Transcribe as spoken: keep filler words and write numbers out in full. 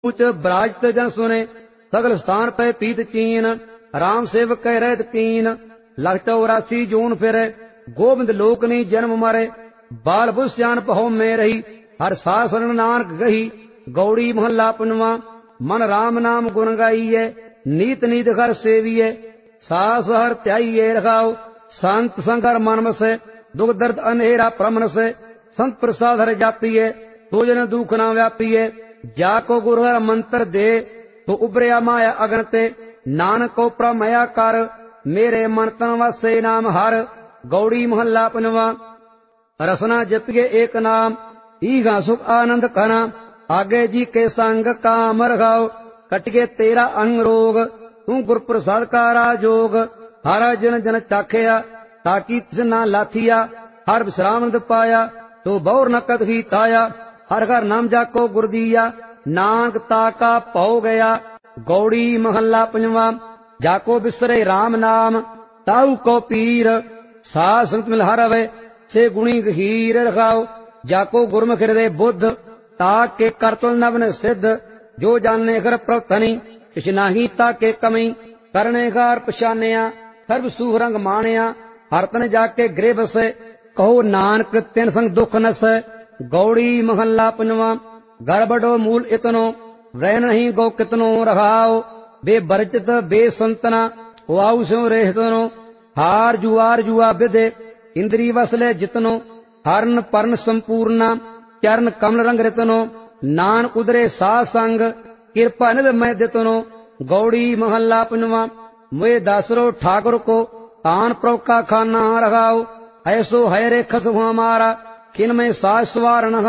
ऊच बराजत जन सुने सगल स्थान पे पीत कीन राम सेवक कह रहत कीन लख चौरासी जून फिरे गोविंद लोकनी जन्म मरे बाल बुस्यान पहो में रही हर सासरण नानक गही गौड़ी महला पुनवा मन राम नाम गुण गाइए नीत नीत घर सेविए सास हर त्याइए रखाओ संत संकर मन से दुख दर्द अनेरा प्रमन से संत प्रसाद हर जापिए तो जन दुख ना व्यापिए जाको गुरु हर मंत्र दे तो उबरिया माया अगन ते नानक को प्रमया कर मेरे मन तन वसे नाम हर गौड़ी महला पनवा रसना जपिए एक नाम ईगा सुख आनंद कना आगे जी के संग काम रखाओ कटिए तेरा अंग रोग तू गुर प्रसाद का राजोग हरा जन जन चाखिया ताकि तिस ना लाथिया हर विश्राम पाया तो बहुर न कत ही ताया हर घर नाम जाको गुर दिया नानक ताका पौ गया गौड़ी महला पंजवा जाको बिसरे राम नाम ताऊ को पीर सा संत मिल हर वे से गुणी गहीर रखाओ जाको गुरमुख हृदय बुद्ध ताक के करतल नवन सिद्ध जो जाने कर प्रथनी किछ नाही ताके कमी करने कार पछानिया सर्व सुरंग मानिया हर तन जाके गृह बसे कहो नानक तिन संग दुख नस गौड़ी महला पंजवा गड़बड़ो मूल इतनो रह नहीं गो कितनो रखाओ बे बरचित बे संतना वाऊ स्यो रेहतनो हार जुआर जुआ विदे इंद्री वसले जितनो हरन परन संपूर्णा चरण कमल रंग रितनो नान उदरे सा संग कृपा निध मैं दितनो गौड़ी महला पंजवा मुए दासरो ठाकुर को तान प्रभ का खाना रखाओ ऐसो है रे खस हमारा किन में सास सवार न